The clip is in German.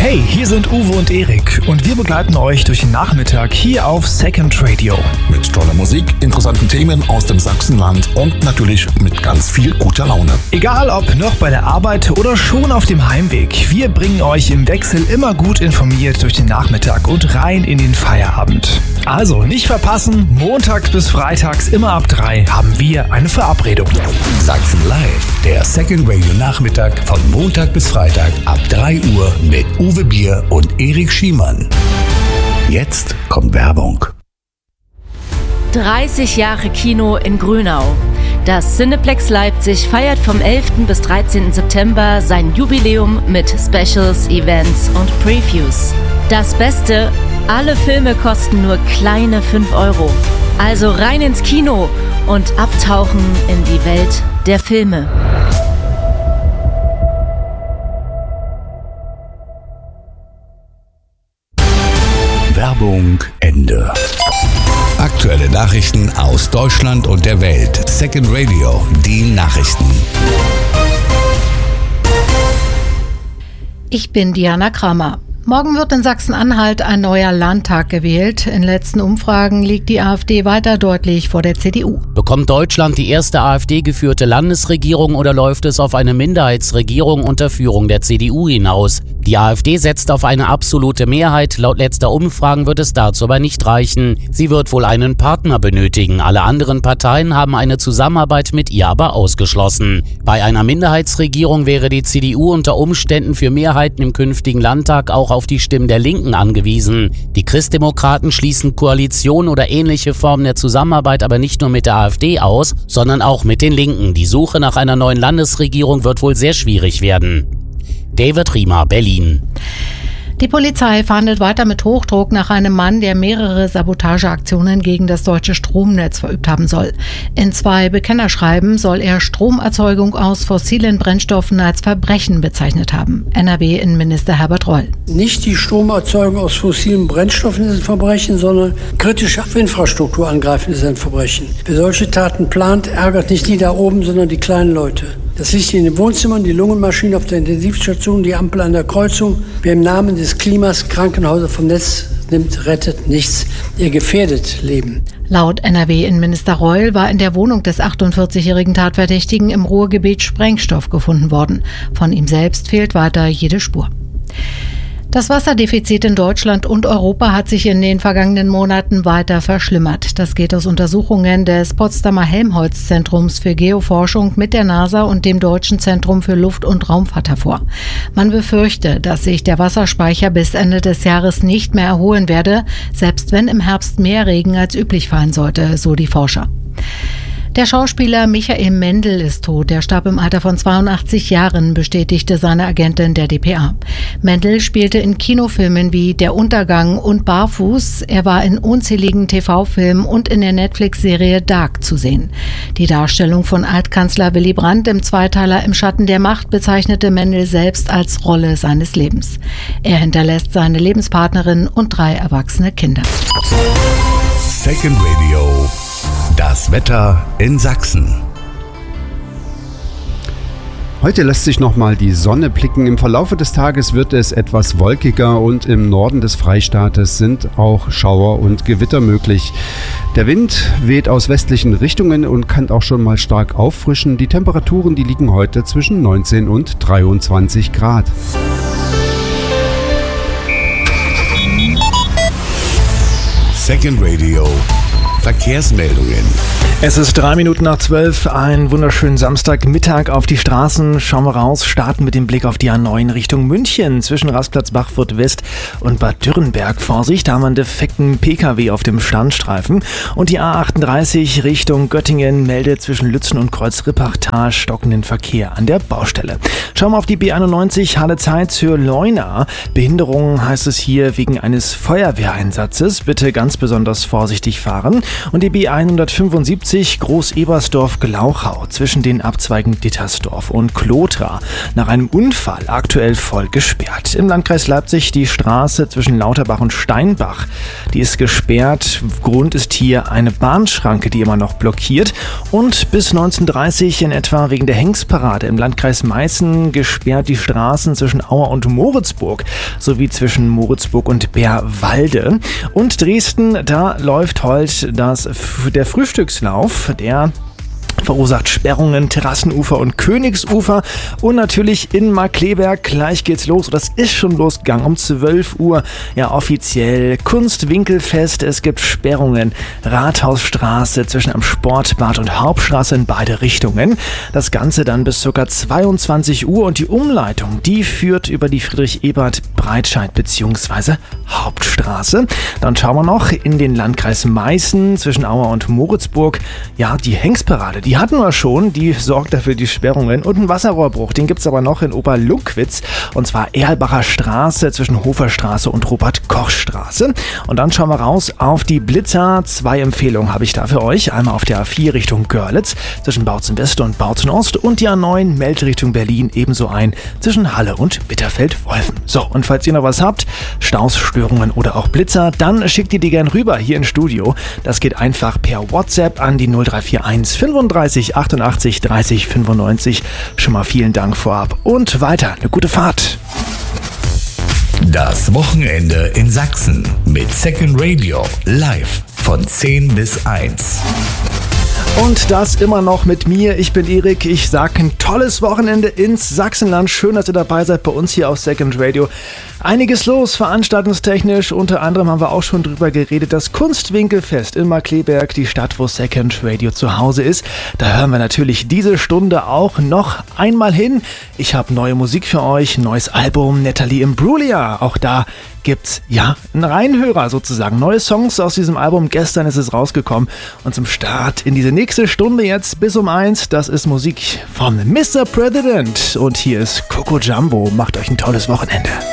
Hey, hier sind Uwe und Erik und wir begleiten euch durch den Nachmittag hier auf Second Radio. Mit toller Musik, interessanten Themen aus dem Sachsenland und natürlich mit ganz viel guter Laune. Egal ob noch bei der Arbeit oder schon auf dem Heimweg, wir bringen euch im Wechsel immer gut informiert durch den Nachmittag und rein in den Feierabend. Also nicht verpassen, montags bis freitags immer ab 3 haben wir eine Verabredung. Sachsen Live, der Second Radio Nachmittag von Montag bis Freitag ab 3 Uhr mit Uwe Bier und Erik Schiemann. Jetzt kommt Werbung. 30 Jahre Kino in Grünau. Das Cineplex Leipzig feiert vom 11. bis 13. September sein Jubiläum mit Specials, Events und Previews. Das Beste, alle Filme kosten nur kleine 5 €. Also rein ins Kino und abtauchen in die Welt der Filme. Werbung Ende. Aktuelle Nachrichten aus Deutschland und der Welt. Second Radio, die Nachrichten. Ich bin Diana Kramer. Morgen wird in Sachsen-Anhalt ein neuer Landtag gewählt. In letzten Umfragen liegt die AfD weiter deutlich vor der CDU. Bekommt Deutschland die erste AfD-geführte Landesregierung oder läuft es auf eine Minderheitsregierung unter Führung der CDU hinaus? Die AfD setzt auf eine absolute Mehrheit. Laut letzter Umfragen wird es dazu aber nicht reichen. Sie wird wohl einen Partner benötigen. Alle anderen Parteien haben eine Zusammenarbeit mit ihr aber ausgeschlossen. Bei einer Minderheitsregierung wäre die CDU unter Umständen für Mehrheiten im künftigen Landtag auch auf die Stimmen der Linken angewiesen. Die Christdemokraten schließen Koalition oder ähnliche Formen der Zusammenarbeit aber nicht nur mit der AfD aus, sondern auch mit den Linken. Die Suche nach einer neuen Landesregierung wird wohl sehr schwierig werden. David Riemer, Berlin. Die Polizei fahndet weiter mit Hochdruck nach einem Mann, der mehrere Sabotageaktionen gegen das deutsche Stromnetz verübt haben soll. In 2 Bekennerschreiben soll er Stromerzeugung aus fossilen Brennstoffen als Verbrechen bezeichnet haben. NRW-Innenminister Herbert Reul. Nicht die Stromerzeugung aus fossilen Brennstoffen ist ein Verbrechen, sondern kritische Infrastruktur angreifen ist ein Verbrechen. Wer solche Taten plant, ärgert nicht die da oben, sondern die kleinen Leute. Das Licht in den Wohnzimmern, die Lungenmaschine auf der Intensivstation, die Ampel an der Kreuzung. Wer im Namen des Klimas Krankenhäuser vom Netz nimmt, rettet nichts. Ihr gefährdet Leben. Laut NRW-Innenminister Reul war in der Wohnung des 48-jährigen Tatverdächtigen im Ruhrgebiet Sprengstoff gefunden worden. Von ihm selbst fehlt weiter jede Spur. Das Wasserdefizit in Deutschland und Europa hat sich in den vergangenen Monaten weiter verschlimmert. Das geht aus Untersuchungen des Potsdamer Helmholtz-Zentrums für Geoforschung mit der NASA und dem Deutschen Zentrum für Luft- und Raumfahrt hervor. Man befürchte, dass sich der Wasserspeicher bis Ende des Jahres nicht mehr erholen werde, selbst wenn im Herbst mehr Regen als üblich fallen sollte, so die Forscher. Der Schauspieler Michael Mendl ist tot. Er starb im Alter von 82 Jahren, bestätigte seine Agentin der dpa. Mendl spielte in Kinofilmen wie Der Untergang und Barfuß. Er war in unzähligen TV-Filmen und in der Netflix-Serie Dark zu sehen. Die Darstellung von Altkanzler Willy Brandt im Zweiteiler Im Schatten der Macht bezeichnete Mendl selbst als Rolle seines Lebens. Er hinterlässt seine Lebenspartnerin und 3 erwachsene Kinder. Second Radio. Das Wetter in Sachsen. Heute lässt sich nochmal die Sonne blicken. Im Verlaufe des Tages wird es etwas wolkiger und im Norden des Freistaates sind auch Schauer und Gewitter möglich. Der Wind weht aus westlichen Richtungen und kann auch schon mal stark auffrischen. Die Temperaturen, die liegen heute zwischen 19 und 23 Grad. Second Radio. Verkehrsmeldungen. Es ist 3 Minuten nach 12, einen wunderschönen Samstagmittag auf die Straßen. Schauen wir raus, starten mit dem Blick auf die A9 Richtung München zwischen Rastplatz Bachfurt West und Bad Dürrenberg. Vorsicht, da haben wir einen defekten PKW auf dem Standstreifen. Und die A38 Richtung Göttingen meldet zwischen Lützen und Kreuz-Rippachtal stockenden Verkehr an der Baustelle. Schauen wir auf die B91 Halle-Zeitz-Hürleuna. Behinderung heißt es hier wegen eines Feuerwehreinsatzes. Bitte ganz besonders vorsichtig fahren. Und die B175 A44 Groß-Ebersdorf-Glauchau zwischen den Abzweigen Dittersdorf und Klotra nach einem Unfall aktuell voll gesperrt. Im Landkreis Leipzig die Straße zwischen Lauterbach und Steinbach. Die ist gesperrt. Grund ist hier eine Bahnschranke, die immer noch blockiert. Und bis 19:30 in etwa wegen der Hengstparade im Landkreis Meißen gesperrt die Straßen zwischen Auer und Moritzburg sowie zwischen Moritzburg und Bärwalde. Und Dresden, da läuft heute der Frühstückslauf, der verursacht Sperrungen, Terrassenufer und Königsufer und natürlich in Markkleeberg. Gleich geht's los. Das ist schon losgegangen um 12 Uhr. Ja, offiziell Kunstwinkelfest. Es gibt Sperrungen. Rathausstraße zwischen am Sportbad und Hauptstraße in beide Richtungen. Das Ganze dann bis ca. 22 Uhr und die Umleitung, die führt über die Friedrich-Ebert-Breitscheid bzw. Hauptstraße. Dann schauen wir noch in den Landkreis Meißen zwischen Auer und Moritzburg. Ja, die Hengstparade, die hatten wir schon, die sorgt dafür die Sperrungen. Und ein Wasserrohrbruch, den gibt es aber noch in Oberlunkwitz. Und zwar Erlbacher Straße zwischen Hoferstraße und Robert-Koch-Straße. Und dann schauen wir raus auf die Blitzer. 2 Empfehlungen habe ich da für euch. Einmal auf der A4 Richtung Görlitz zwischen Bautzen West und Bautzen Ost. Und die A9 meldet Richtung Berlin ebenso ein zwischen Halle und Bitterfeld-Wolfen. So, und falls ihr noch was habt, Staus, Störungen oder auch Blitzer, dann schickt ihr die gern rüber hier ins Studio. Das geht einfach per WhatsApp an die 0341 35 88 30 95. Schon mal vielen Dank vorab und weiter eine gute Fahrt. Das Wochenende in Sachsen mit Second Radio live von 10 bis 1. Und das immer noch mit mir. Ich bin Erik. Ich sage ein tolles Wochenende ins Sachsenland. Schön, dass ihr dabei seid bei uns hier auf Second Radio. Einiges los, veranstaltungstechnisch. Unter anderem haben wir auch schon drüber geredet, das Kunstwinkelfest in Markkleeberg, die Stadt, wo Second Radio zu Hause ist. Da hören wir natürlich diese Stunde auch noch einmal hin. Ich habe neue Musik für euch, neues Album, Natalie Imbruglia. Auch da gibt's ja einen Reinhörer sozusagen. Neue Songs aus diesem Album. Gestern ist es rausgekommen. Und zum Start in diese nächste Stunde jetzt bis um 1, das ist Musik von Mr. President. Und hier ist Coco Jumbo. Macht euch ein tolles Wochenende.